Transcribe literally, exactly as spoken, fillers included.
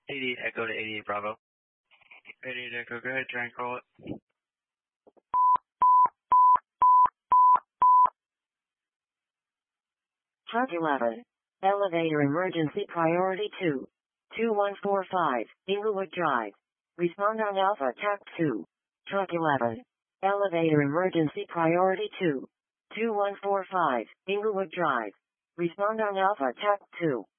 eighty-eight Echo to eighty-eight Bravo. eighty-eight Echo, go ahead, try and call it. Truck eleven. Elevator emergency priority two. two one four five, Inglewood Drive. Respond on Alpha T A C two. Truck eleven. Elevator emergency priority two. two one four five, Inglewood Drive. Respond on Alpha T A C two.